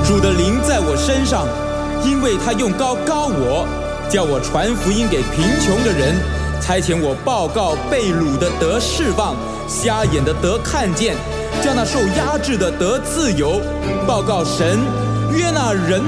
主的灵在我身上，因为他用膏膏我，叫我传福音给贫穷的人，差遣我报告被掳的得释放，瞎眼的得看见，叫那受压制的得自由，报告神约那人